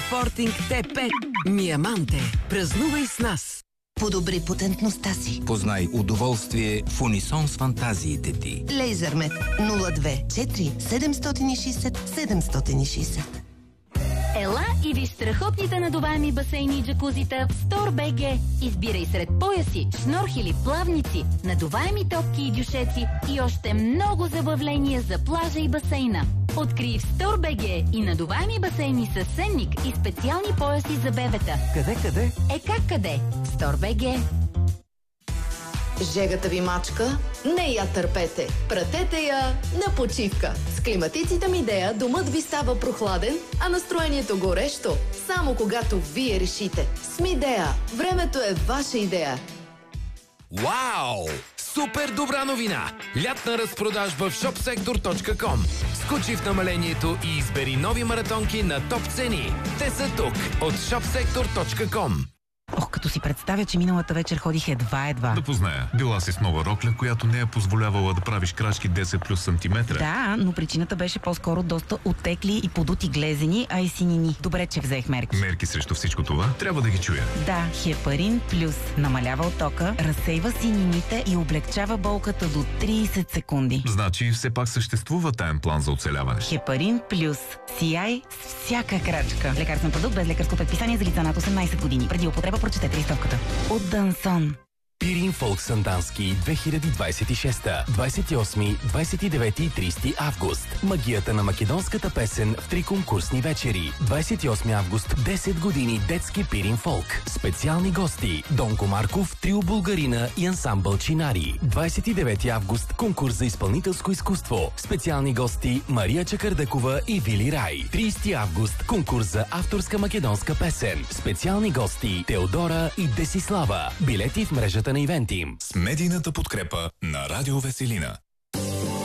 Forting T5 Миаманте. Празнувай с нас! Подобри потентността си. Познай удоволствие в унисон с фантазиите ти. Лейзърмет 02 4 760 760. Ела и виж страхотните надуваеми басейни и джакузита в StoreBG. Избирай сред пояси, шнорхели, плавници, надуваеми топки и дюшеци и още много забавления за плажа и басейна. Открий в StoreBG и надуваеми басейни с сенник и специални пояси за бебета. Къде? Как къде? В StoreBG. Жегата ви мачка? Не я търпете. Пратете я на почивка. С климатиците Midea домът ви става прохладен, а настроението горещо. Само когато вие решите. С Midea времето е ваша идея. Вау! Супер добра новина! Лятна разпродажба в shopsektor.com. Скочи в намалението и избери нови маратонки на топ цени. Те са тук от shopsektor.com. Ох, като си представя, че миналата вечер ходих едва. Да позная. Била си с нова рокля, която не е позволявала да правиш крачки 10 плюс сантиметра. Да, но причината беше по-скоро доста отекли и подути глезени, а и синини. Добре, че взех мерки. Мерки срещу всичко това? Трябва да ги чуя. Да, Хепарин Плюс намалява оттока, разсейва синините и облегчава болката до 30 секунди. Значи все пак съществува таен план за оцеляване. Хепарин Плюс. Сияй с всяка крачка. Лекарствен продукт без лекарско предписание за лица над 18 години. Преди употреба прочетете листовката. От Дансон. Пирин Фолк Сандански 2026. 28, 29 и 30 август. Магията на македонската песен в 3 конкурсни вечери. 28 август 10 години детски Пирин Фолк. Специални гости Донко Марков, Трио Булгарина и ансамбъл Чинари. 29 август конкурс за изпълнителско изкуство. Специални гости Мария Чакърдъкова и Вили Рай. 30 август конкурс за авторска македонска песен. Специални гости Теодора и Десислава. Билети в мрежата на Ивентим. С медийната подкрепа на Радио Веселина.